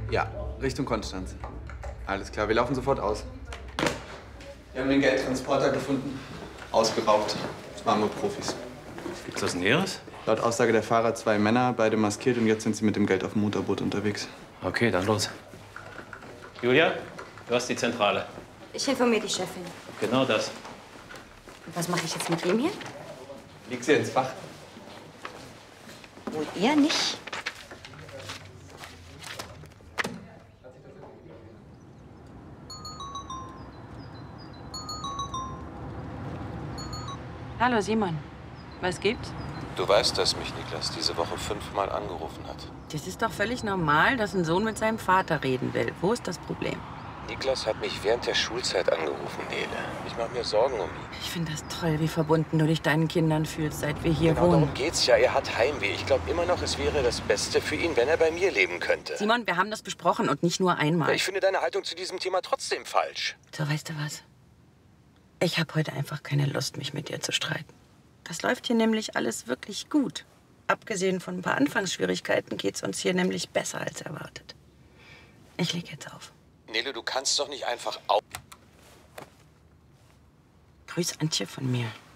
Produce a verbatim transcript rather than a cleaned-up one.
Ja, Richtung Konstanz. Alles klar, wir laufen sofort aus. Wir haben den Geldtransporter gefunden. Ausgeraubt. Das waren nur Profis. Gibt's was Näheres? Laut Aussage der Fahrer zwei Männer, beide maskiert, und jetzt sind sie mit dem Geld auf dem Motorboot unterwegs. Okay, dann los. Julia, du hast die Zentrale. Ich informiere die Chefin. Genau das. Und was mache ich jetzt mit ihm hier? Leg sie ins Fach. Wohl eher nicht. Hallo Simon, was gibt's? Du weißt, dass mich Niklas diese Woche fünfmal angerufen hat. Das ist doch völlig normal, dass ein Sohn mit seinem Vater reden will. Wo ist das Problem? Niklas hat mich während der Schulzeit angerufen, Nele. Ich mache mir Sorgen um ihn. Ich finde das toll, wie verbunden du dich deinen Kindern fühlst, seit wir hier Genau wohnen. darum geht's ja. Er hat Heimweh. Ich glaube immer noch, es wäre das Beste für ihn, wenn er bei mir leben könnte. Simon, wir haben das besprochen und nicht nur einmal. Ich finde deine Haltung zu diesem Thema trotzdem falsch. So, weißt du was? Ich habe heute einfach keine Lust, mich mit dir zu streiten. Das läuft hier nämlich alles wirklich gut. Abgesehen von ein paar Anfangsschwierigkeiten geht's uns hier nämlich besser als erwartet. Ich leg jetzt auf. Nele, du kannst doch nicht einfach auf... Grüß Antje von mir.